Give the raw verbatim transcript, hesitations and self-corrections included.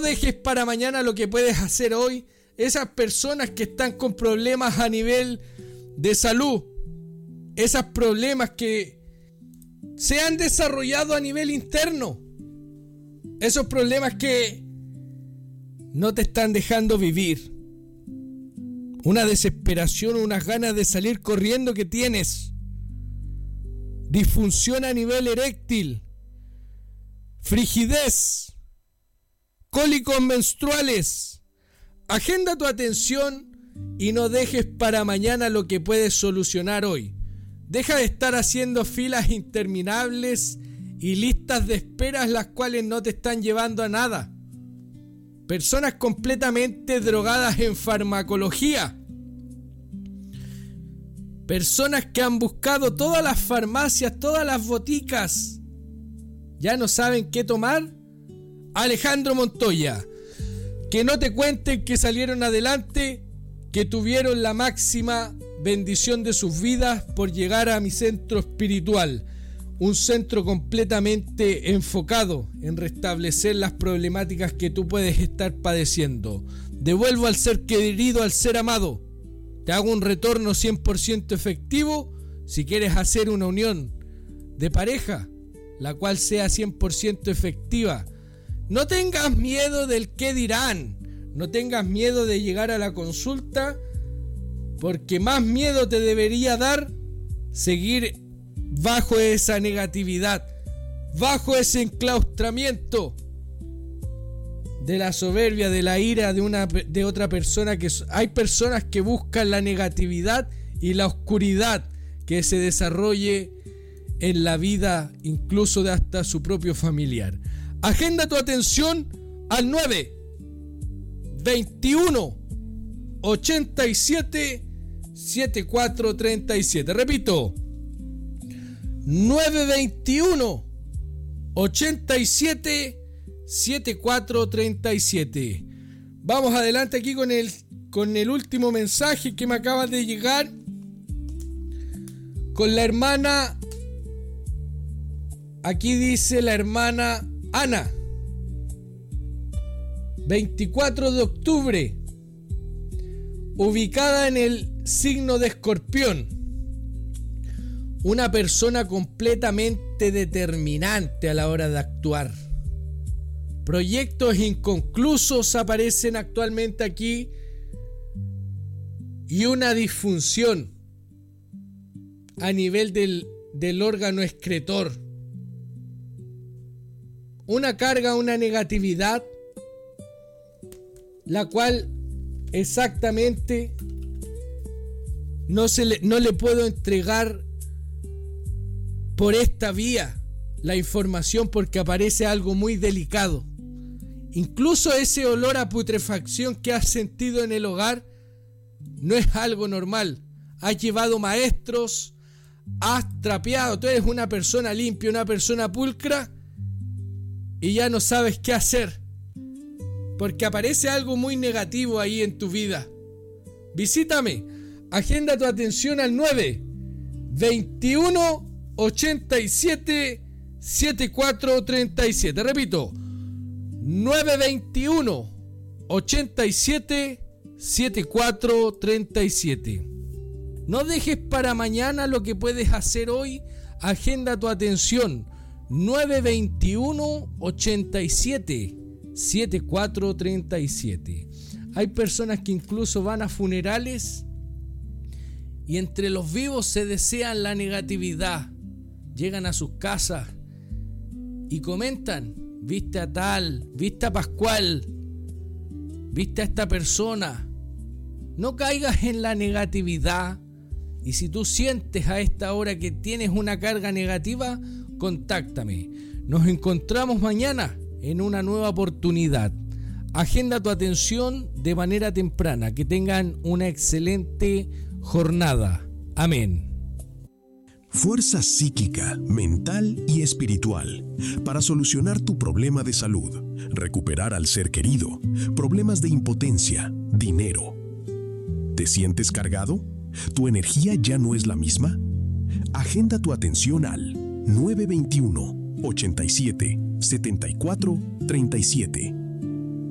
dejes para mañana lo que puedes hacer hoy. Esas personas que están con problemas a nivel de salud, esos problemas que se han desarrollado a nivel interno, esos problemas que no te están dejando vivir, una desesperación, unas ganas de salir corriendo que tienes, disfunción a nivel eréctil, frigidez, cólicos menstruales. Agenda tu atención y no dejes para mañana lo que puedes solucionar hoy. Deja de estar haciendo filas interminables y listas de esperas las cuales no te están llevando a nada. Personas completamente drogadas en farmacología. Personas que han buscado todas las farmacias, todas las boticas. ¿Ya no saben qué tomar? Alejandro Montoya. Que no te cuenten que salieron adelante, que tuvieron la máxima bendición de sus vidas por llegar a mi centro espiritual. Un centro completamente enfocado en restablecer las problemáticas que tú puedes estar padeciendo. Devuelvo al ser querido, al ser amado. Te hago un retorno cien por ciento efectivo si quieres hacer una unión de pareja, la cual sea cien por ciento efectiva. No tengas miedo del qué dirán. No tengas miedo de llegar a la consulta, porque más miedo te debería dar seguir bajo esa negatividad, bajo ese enclaustramiento de la soberbia, de la ira de una de otra persona. Que hay personas que buscan la negatividad y la oscuridad que se desarrolle en la vida, incluso de hasta su propio familiar. Agenda tu atención al nueve veintiuno ochenta y siete setenta y cuatro treinta y siete. Repito, nueve veintiuno ochenta y siete setenta y cuatro treinta y siete. Vamos adelante aquí con el, con el último mensaje que me acaba de llegar, con la hermana. Aquí dice la hermana Ana, veinticuatro de octubre, ubicada en el signo de Escorpión. Una persona completamente determinante a la hora de actuar. Proyectos inconclusos aparecen actualmente aquí y una disfunción a nivel del, del órgano excretor. Una carga, una negatividad, la cual exactamente no, se le, no le puedo entregar por esta vía la información, porque aparece algo muy delicado. Incluso ese olor a putrefacción que has sentido en el hogar no es algo normal. Has llevado maestros, has trapeado, tú eres una persona limpia, una persona pulcra, y ya no sabes qué hacer, porque aparece algo muy negativo ahí en tu vida. Visítame, agenda tu atención al nueve veintiuno ochenta y siete setenta y cuatro treinta y siete. Repito, nueve veintiuno ochenta y siete setenta y cuatro treinta y siete. No dejes para mañana lo que puedes hacer hoy. Agenda tu atención, nueve veintiuno ochenta y siete setenta y cuatro treinta y siete. Hay personas que incluso van a funerales y entre los vivos se desean la negatividad. Llegan a sus casas y comentan: viste a tal, viste a Pascual, viste a esta persona. No caigas en la negatividad. Y si tú sientes a esta hora que tienes una carga negativa, contáctame. Nos encontramos mañana en una nueva oportunidad. Agenda tu atención de manera temprana. Que tengan una excelente jornada. Amén. Fuerza psíquica, mental y espiritual para solucionar tu problema de salud, recuperar al ser querido, problemas de impotencia, dinero. ¿Te sientes cargado? ¿Tu energía ya no es la misma? Agenda tu atención al nueve veintiuno ochenta y siete setenta y cuatro treinta y siete.